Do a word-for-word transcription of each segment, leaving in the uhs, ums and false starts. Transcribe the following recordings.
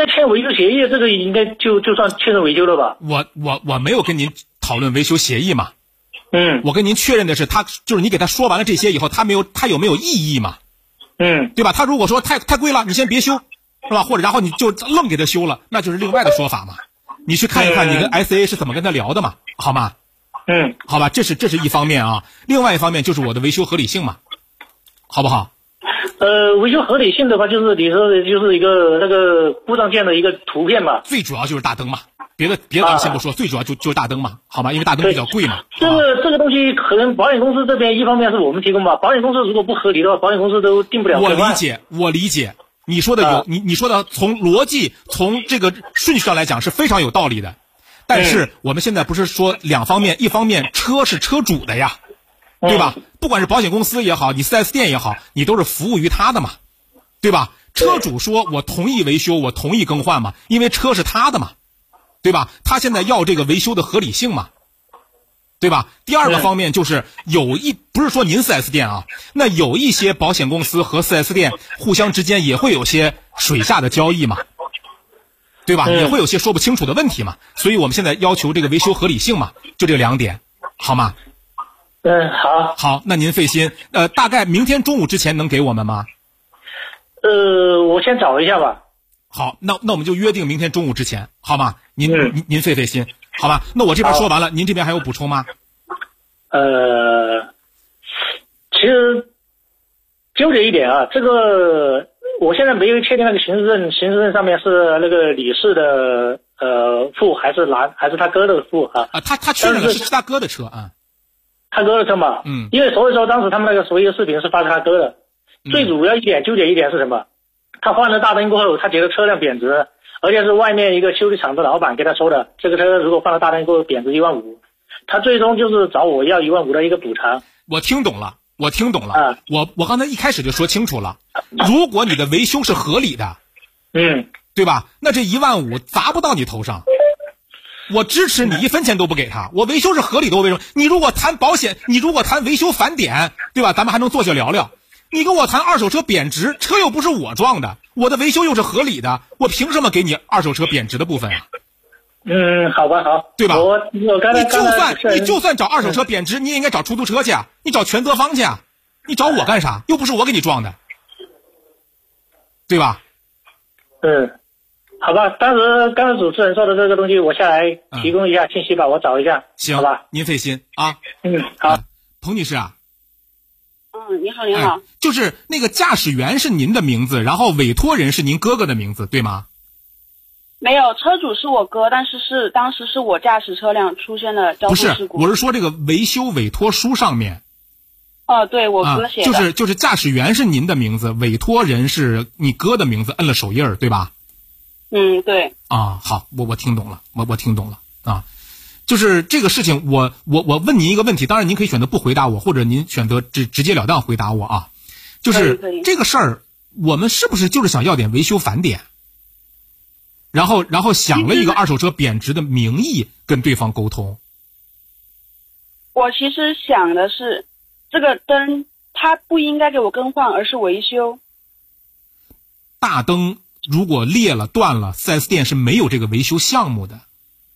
该签维修协议，这个应该就就算确认维修了吧？ 我我我没有跟您讨论维修协议嘛。 嗯， 我跟您确认的是，他就是你给他说完了这些以后，他没有他有没有异议嘛？ 嗯， 对吧？他如果说太太贵了，你先别修，是吧？或者然后你就愣给他修了，那就是另外的说法嘛。你去看一看你跟 S A 是怎么跟他聊的嘛，好吗？ 嗯， 好吧，这是这是一方面啊，另外一方面就是我的维修合理性嘛，好不好？ 呃，维修合理性的话，就是你说的就是一个那个故障件的一个图片嘛。 最主要就是大灯嘛，别的别的咱们先不说，啊、最主要就就是大灯嘛，好吗？因为大灯比较贵嘛。 这个这个东西可能保险公司这边一方面是我们提供吧，保险公司如果不合理的话，保险公司都定不了。 我理解，我理解，你说的有、啊、你你说的从逻辑从这个顺序上来讲是非常有道理的，但是我们现在不是说两方面，一方面车是车主的呀。对吧？不管是保险公司也好，你 四 S 店也好，你都是服务于他的嘛，对吧？车主说我同意维修，我同意更换嘛，因为车是他的嘛，对吧？他现在要这个维修的合理性嘛，对吧？第二个方面就是有一不是说您 四 S 店啊，那有一些保险公司和 四 S 店互相之间也会有些水下的交易嘛，对吧？也会有些说不清楚的问题嘛，所以我们现在要求这个维修合理性嘛，就这两点，好吗？ 嗯，好， 好，那您费心，呃，大概明天中午之前能给我们吗？ 呃，我先找一下吧。 好，那那我们就约定明天中午之前，好吗？您、 嗯、 您您费费心，好吧？那我这边说完了，您这边还有补充吗？ 呃，其实纠结一点啊，这个我现在没有确定那个行驶证，行驶证上面是那个李氏的呃父还是男还是他哥的父啊？ 啊，他他确认了是是他哥的车啊。 他哥的车嘛， 嗯， 因为所以说当时他们那个所有视频是发给他哥的， 嗯、 最主要一点纠结一点是什么？他换了大灯过后，他觉得车辆贬值，而且是外面一个修理厂的老板给他说的，这个车如果换了大灯过后贬值一万五，他最终就是找我要一万五的一个补偿。 我听懂了，我听懂了， 啊、 我我刚才一开始就说清楚了，如果你的维修是合理的， 嗯， 对吧？那这一万五砸不到你头上。我支持你一分钱都不给他，我维修是合理的，我为什么？你如果谈保险，你如果谈维修返点，对吧？咱们还能坐下聊聊。你跟我谈二手车贬值，车又不是我撞的，我的维修又是合理的，我凭什么给你二手车贬值的部分啊？ 嗯，好吧，好， 对吧？ 我我刚才你就算你就算找二手车贬值，你也应该找出租车去啊，你找全责方去啊，你找我干啥？又不是我给你撞的，对吧？ 嗯。好吧，当时刚才主持人说的这个东西，我下来提供一下信息吧，嗯、我找一下， 行， 好吧？ 您费心啊。 嗯，好。 啊、彭女士啊。 嗯，你好，你好、 哎。就是那个驾驶员是您的名字，然后委托人是您哥哥的名字，对吗？ 没有，车主是我哥，但是是当时是我驾驶车辆出现了交通事故。 不是，我是说这个维修委托书上面。 哦，对，我哥写的。 啊、就是就是驾驶员是您的名字，委托人是你哥的名字，摁了手印儿，对吧？ 嗯，对啊，好，我我听懂了，我我听懂了啊，就是这个事情，我我我问您一个问题，当然您可以选择不回答我，或者您选择直直截了当回答我啊，就是这个事儿，我们是不是就是想要点维修返点，然后然后想了一个二手车贬值的名义跟对方沟通？ 我其实想的是，这个灯它不应该给我更换，而是维修。 大灯如果裂了断了 四 S 店是没有这个维修项目的，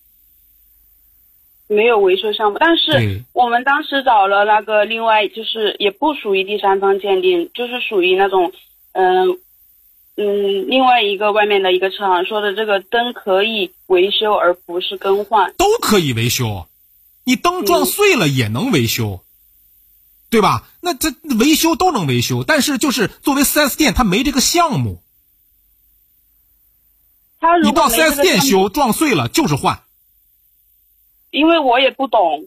没有维修项目。但是我们当时找了那个另外就是也不属于第三方鉴定，就是属于那种嗯嗯另外一个外面的一个车行说的这个灯可以维修而不是更换。 都可以维修，你灯撞碎了也能维修、嗯、对吧？那这维修都能维修，但是就是作为 四 S 店它没这个项目，你到 四 S 店修撞碎了就是换。 因为我也不懂，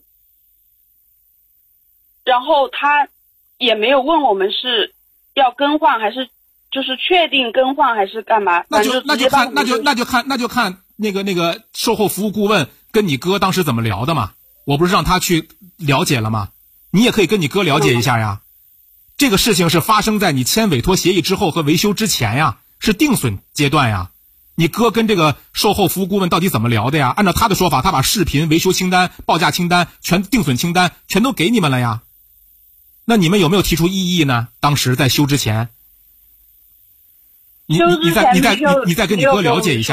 然后他也没有问我们是要更换还是就是确定更换还是干嘛。 那就那就看那就那就看那就看那个那个售后服务顾问跟你哥当时怎么聊的嘛。我不是让他去了解了吗？你也可以跟你哥了解一下呀。嗯、这个事情是发生在你签委托协议之后和维修之前呀，是定损阶段呀。你哥跟这个售后服务顾问到底怎么聊的呀？按照他的说法，他把视频、维修清单、报价清单、全定损清单全都给你们了呀。那你们有没有提出异议呢？当时在修之前，你你你再你再你你再跟你哥了解一下。